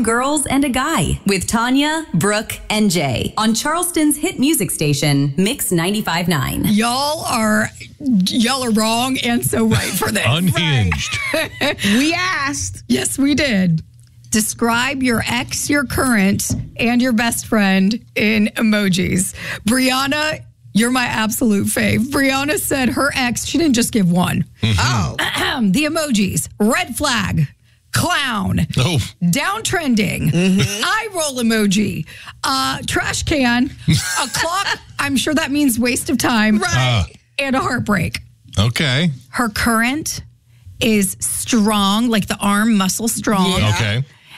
Two girls and a guy with Tanya, Brooke, and Jay on Charleston's hit music station, Mix 95.9. Y'all are wrong and so right for this. Unhinged. We asked. Yes, we did. Describe your ex, your current, and your best friend in emojis. Brianna, you're my absolute fave. Brianna said her ex, she didn't just give one. Oh. The emojis, red flag, clown, downtrending, eye roll emoji, trash can, a clock, I'm sure that means waste of time, and a heartbreak. Okay. Her current is strong, like the arm muscle strong. Yeah. Okay.